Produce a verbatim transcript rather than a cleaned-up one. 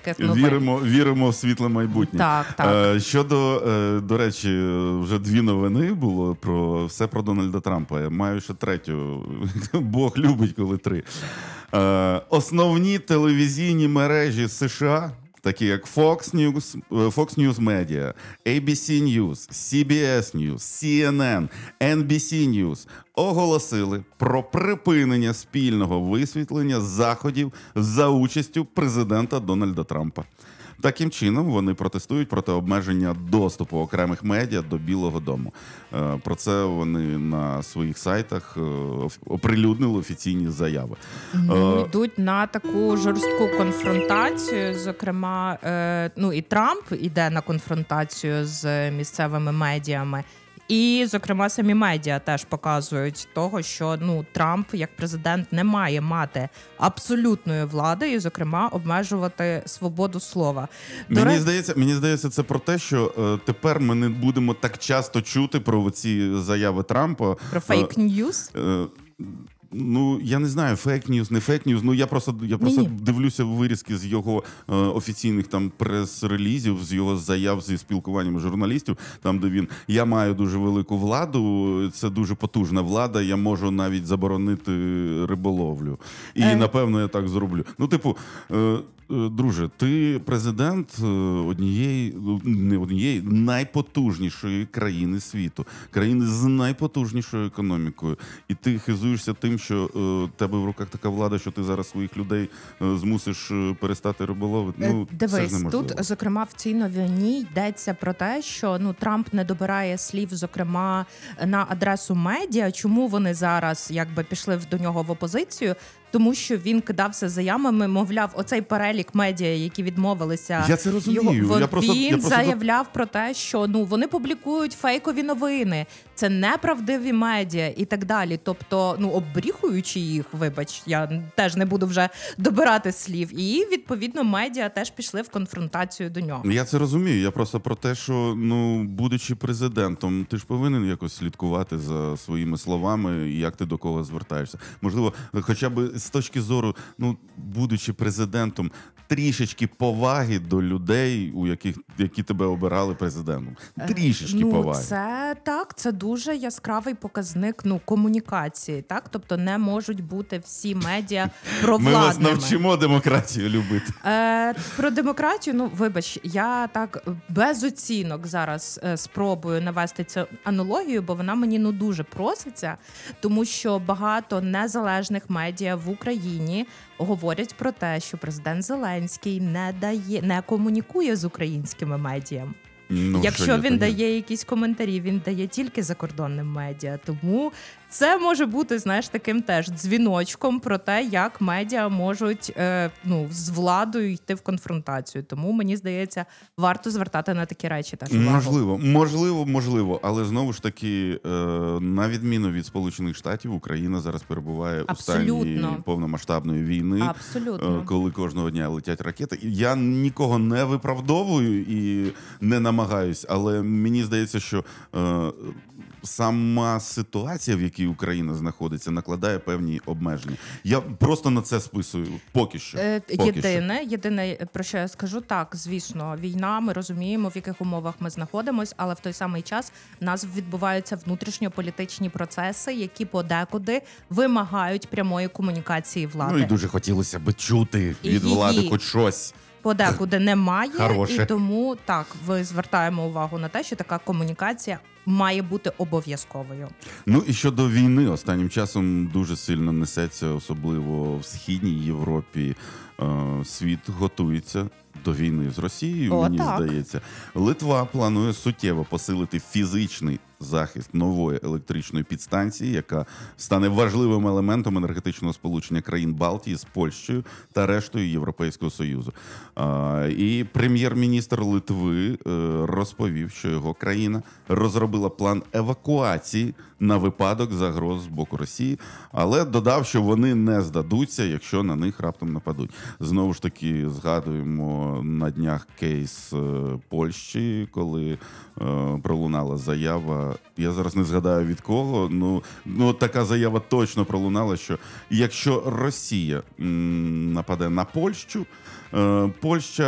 таких новин. Віримо, віримо в світле майбутнє. Так, так. Щодо, до речі, вже дві новини було про все про Дональда Трампа. Я маю ще третю. Бог любить, коли три. Основні телевізійні мережі США, такі як Fox News, Fox News Media, ей бі сі News, сі бі ес News, сі ен ен, ен бі сі News оголосили про припинення спільного висвітлення заходів за участю президента Дональда Трампа. Таким чином, вони протестують проти обмеження доступу окремих медіа до Білого дому. Про це вони на своїх сайтах оприлюднили офіційні заяви. Ну, йдуть на таку жорстку конфронтацію, зокрема, ну і Трамп іде на конфронтацію з місцевими медіями. І, зокрема, самі медіа теж показують того, що ну Трамп як президент не має мати абсолютної влади і, зокрема, обмежувати свободу слова. Мені До... здається, мені здається, це про те, що е, тепер ми не будемо так часто чути про ці заяви Трампа. Про фейк-ньюс? Е, е, Ну, я не знаю, фейк-ньюс, не фейк-ньюс. Ну, я просто, я просто дивлюся вирізки з його е, офіційних там прес-релізів, з його заяв зі спілкуванням журналістів, там, де він, я маю дуже велику владу, це дуже потужна влада, я можу навіть заборонити риболовлю. І, е... напевно, я так зроблю. Ну, типу, е, друже, ти президент однієї, не однієї, найпотужнішої країни світу. Країни з найпотужнішою економікою. І ти хизуєшся тим, що в тебе в руках така влада, що ти зараз своїх людей змусиш перестати риболовити. Ну, дивись, це ж тут, зокрема, в цій новині йдеться про те, що ну Трамп не добирає слів, зокрема, на адресу медіа. Чому вони зараз якби пішли до нього в опозицію? Тому що він кидався заявами, мовляв, оцей перелік медіа, які відмовилися. Я це розумію. Його, я просто, він я просто... заявляв про те, що ну вони публікують фейкові новини, це неправдиві медіа і так далі. Тобто, ну оббріхуючи їх, вибач, я теж не буду вже добирати слів. І відповідно медіа теж пішли в конфронтацію до нього. Я це розумію. Я просто про те, що ну будучи президентом, ти ж повинен якось слідкувати за своїми словами і як ти до кого звертаєшся. Можливо, хоча б з точки зору, ну, будучи президентом, трішечки поваги до людей, у яких які тебе обирали президентом. Трішечки ну, поваги. Це так, це дуже яскравий показник ну, комунікації. Так? Тобто не можуть бути всі медіа провладними. Ми вас навчимо демократію любити. Е, про демократію, ну, вибач, я так без оцінок зараз е, спробую навести цю аналогію, бо вона мені ну, дуже проситься, тому що багато незалежних медіа в Україні говорять про те, що президент Зеленський не дає, не комунікує з українськими медіа. Ну, Якщо він є, дає якісь коментарі, він дає тільки закордонним медіа. Тому це може бути, знаєш, таким теж дзвіночком про те, як медіа можуть е, ну, з владою йти в конфронтацію. Тому, мені здається, варто звертати на такі речі теж увагу. Можливо, можливо, можливо. Але, знову ж таки, е, на відміну від Сполучених Штатів, Україна зараз перебуває Абсолютно. у стані повномасштабної війни. Абсолютно. Е, коли кожного дня летять ракети. Я нікого не виправдовую і не намагаюсь, але мені здається, що е, сама ситуація, в якій Україна знаходиться, накладає певні обмеження. Я просто на це списую поки що. Е, поки єдине, що. єдине, про що я скажу, так, звісно, війна, ми розуміємо, в яких умовах ми знаходимося, але в той самий час в нас відбуваються внутрішньополітичні процеси, які подекуди вимагають прямої комунікації влади. Ну і дуже хотілося б чути І від її... влади хоч щось. Подекуди немає, Хороше. І тому так, ви звертаємо увагу на те, що така комунікація має бути обов'язковою. Ну і щодо війни, останнім часом дуже сильно несеться, особливо в Східній Європі. Світ готується до війни з Росією, О, мені так. здається. Литва планує суттєво посилити фізичний захист нової електричної підстанції, яка стане важливим елементом енергетичного сполучення країн Балтії з Польщею та рештою Європейського Союзу. І прем'єр-міністр Литви розповів, що його країна розробила план евакуації на випадок загроз з боку Росії, але додав, що вони не здадуться, якщо на них раптом нападуть. Знову ж таки, згадуємо на днях кейс Польщі, коли пролунала заява, я зараз не згадаю від кого, ну, ну така заява точно пролунала, що якщо Росія м, нападе на Польщу, е, Польща